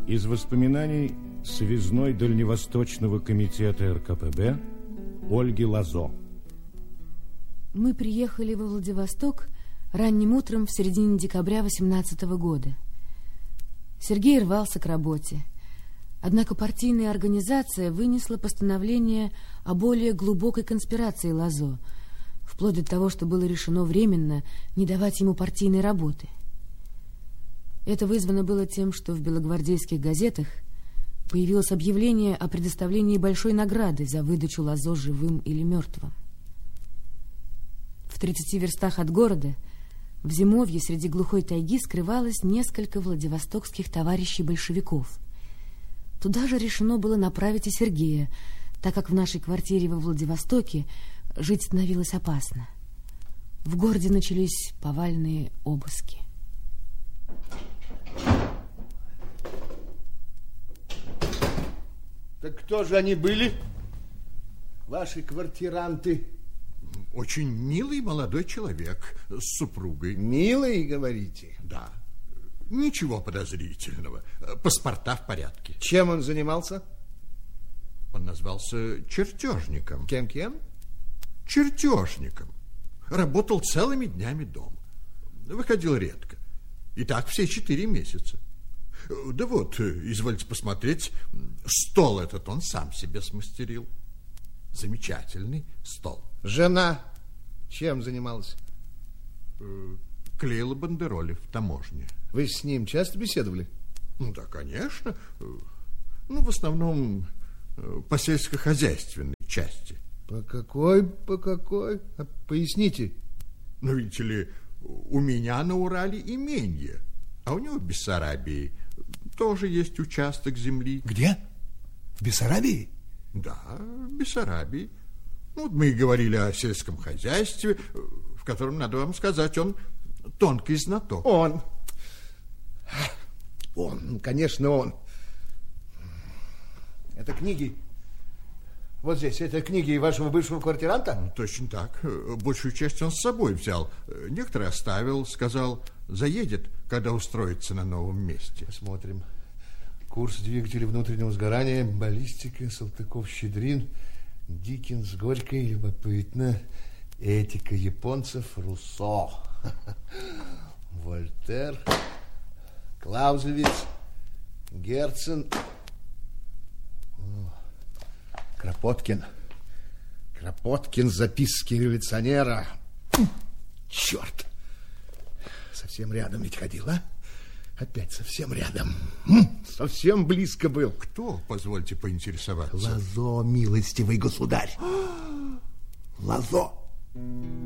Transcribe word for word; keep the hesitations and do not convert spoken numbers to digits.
Из воспоминаний связной Дальневосточного комитета эр ка пэ бэ Ольги Лазо. Мы приехали во Владивосток ранним утром в середине декабря восемнадцатого года. Сергей рвался к работе. Однако партийная организация вынесла постановление о более глубокой конспирации Лазо, вплоть до того, что было решено временно не давать ему партийной работы. Это вызвано было тем, что в белогвардейских газетах появилось объявление о предоставлении большой награды за выдачу Лазо живым или мертвым. В тридцати верстах от города, в зимовье среди глухой тайги, скрывалось несколько владивостокских товарищей-большевиков. Туда же решено было направить и Сергея, так как в нашей квартире во Владивостоке жить становилось опасно. В городе начались повальные обыски. Так кто же они были, ваши квартиранты? Очень милый молодой человек с супругой. Милый, говорите? Да. Ничего подозрительного. Паспорта в порядке. Чем он занимался? Он назвался чертежником. Кем-кем? Чертежником. Работал целыми днями дома. Выходил редко. И так все четыре месяца. Да вот, извольте посмотреть, стол этот он сам себе смастерил. Замечательный стол. Жена чем занималась? Клеила бандероли в таможне. Вы с ним часто беседовали? Ну да, конечно. Ну, в основном по сельскохозяйственной части. По какой, по какой? А поясните. Ну, видите ли, у меня на Урале именье, а у него в Бессарабии тоже есть участок земли. Где? В Бессарабии? Да, в Бессарабии. Ну, вот мы и говорили о сельском хозяйстве, в котором, надо вам сказать, он тонкий знаток. Он. Он, конечно, он. Это книги. Вот здесь, это книги вашего бывшего квартиранта? Ну, точно так. Большую часть он с собой взял. Некоторые оставил, сказал, заедет, когда устроится на новом месте. Посмотрим. Курс двигателей внутреннего сгорания, баллистика, Салтыков-Щедрин, Диккенс, Горький, любопытно, этика японцев, Руссо, Вольтер, Клаузевиц, Герцен, Кропоткин. Кропоткин, записки революционера. Черт! Совсем рядом ведь ходил, а? Опять совсем рядом. Совсем близко был. Кто, позвольте поинтересоваться? Лазо, милостивый государь. Лазо.